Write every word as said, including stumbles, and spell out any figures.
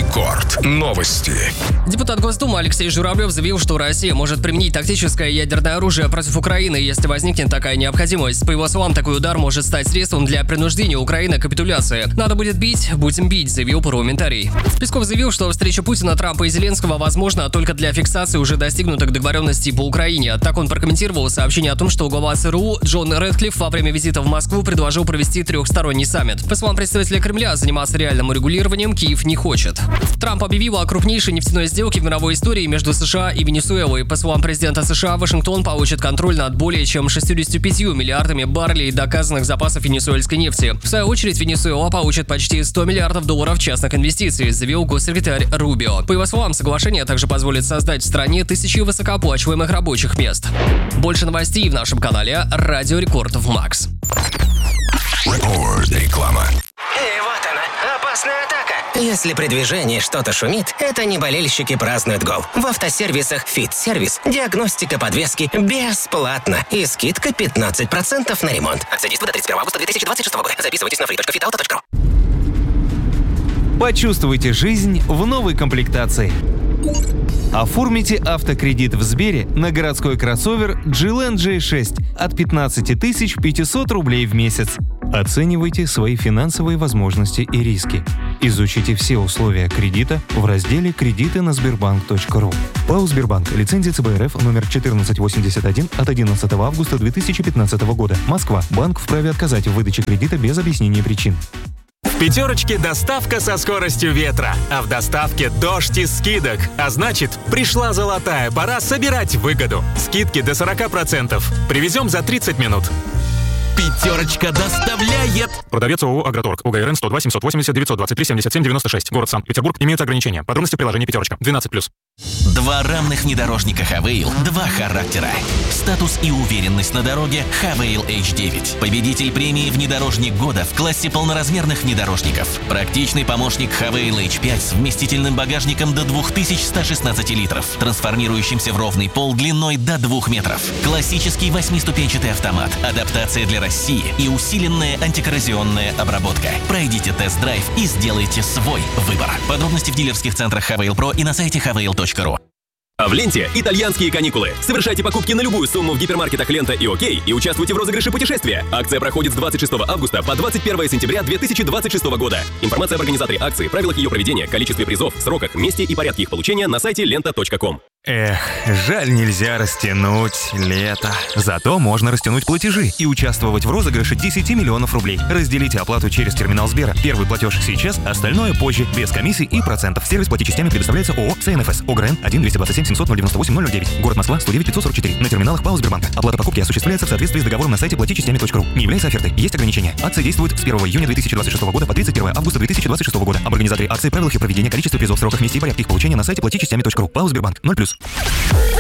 Рекорд. Новости. Депутат Госдумы Алексей Журавлев заявил, что Россия может применить тактическое ядерное оружие против Украины, если возникнет такая необходимость. По его словам, такой удар может стать средством для принуждения Украины к капитуляции. «Надо будет бить, будем бить», заявил парламентарий. Песков заявил, что встреча Путина, Трампа и Зеленского возможна только для фиксации уже достигнутых договоренностей по Украине. Так он прокомментировал сообщение о том, что глава ЦРУ Джон Рэдклифф во время визита в Москву предложил провести трехсторонний саммит. По словам представителя Кремля, заниматься реальным урегулированием Киев не хочет. Трамп объявил о крупнейшей нефтяной сделке в мировой истории между США и Венесуэлой. По словам президента США, Вашингтон получит контроль над более чем шестьюдесятью пятью миллиардами баррелей доказанных запасов венесуэльской нефти. В свою очередь, Венесуэла получит почти сто миллиардов долларов частных инвестиций, заявил госсекретарь Рубио. По его словам, соглашение также позволит создать в стране тысячи высокооплачиваемых рабочих мест. Больше новостей в нашем канале Радио Рекорд в Макс. Рекорд. Реклама. И вот она, опасная атака. Если при движении что-то шумит, это не болельщики празднуют гол. В автосервисах «Фит-сервис» диагностика подвески бесплатно и скидка пятнадцать процентов на ремонт. Акция действует до тридцать первого августа две тысячи двадцать шестого года. Записывайтесь на free точка fit auto точка ru. Почувствуйте жизнь в новой комплектации. Оформите автокредит в Сбере на городской кроссовер джи эл эн джей шесть от пятнадцать тысяч пятьсот рублей в месяц. Оценивайте свои финансовые возможности и риски. Изучите все условия кредита в разделе «Кредиты на сбербанк точка ру». ПАО «Сбербанк». Лицензия цэ бэ эр эф номер четырнадцать восемьдесят один от одиннадцатого августа две тысячи пятнадцатого года. Москва. Банк вправе отказать в выдаче кредита без объяснения причин. В «Пятерочке» доставка со скоростью ветра, а в доставке дождь из скидок. А значит, пришла золотая пора собирать выгоду. Скидки до сорок процентов. Привезем за тридцать минут. «Пятерочка» доставляет. Продавец ООО «Агроторг». УГРН сто два семьсот восемьдесят девятьсот двадцать три семьдесят семь девяносто шесть. Город Санкт-Петербург. Имеются ограничения. Подробности в приложении «Пятерочка». двенадцать плюс. Два равных внедорожника Хавейл, два характера. Статус и уверенность на дороге Хавейл эйч девять. Победитель премии «Внедорожник года» в классе полноразмерных внедорожников. Практичный помощник Хавейл эйч пять с вместительным багажником до две тысячи сто шестнадцать литров, трансформирующимся в ровный пол длиной до двух метров. Классический восьмиступенчатый автомат, адаптация для России и усиленная антикоррозионная обработка. Пройдите тест-драйв и сделайте свой выбор. Подробности в дилерских центрах Хавейл Про и на сайте хавейл точка ру. А в ленте итальянские каникулы. Совершайте покупки на любую сумму в гипермаркетах «Лента» и «Окей» и участвуйте в розыгрыше путешествия. Акция проходит с двадцать шестого августа по двадцать первое сентября две тысячи двадцать шестого года. Информация об организаторе акции, правилах ее проведения, количестве призов, сроках, месте и порядке их получения на сайте лента точка ком. Эх, жаль, нельзя растянуть лето. Зато можно растянуть платежи и участвовать в розыгрыше десять миллионов рублей. Разделите оплату через терминал Сбера. Первый платеж сейчас, остальное позже, без комиссий и процентов. Сервис плати частями предоставляется ООО «си эн эф эс». ОГРН один двести двадцать семь семьсот ноль девяносто восемь ноль ноль девять. Город Москва, сто девять пятьсот сорок четыре. На терминалах ПАО «Сбербанка». Оплата покупки осуществляется в соответствии с договором на сайте плати частями точка ру. Не является офертой. Есть ограничения. Акция действует с первого июня две тысячи двадцать шестого года по тридцать первое августа две тысячи двадцать шестого года. Об организаторе акции, правилах и проведения, количестве призов, сроках, месте и порядке их получения на сайте плати частями точка ру. ПАО «Сбербанк». ноль плюс.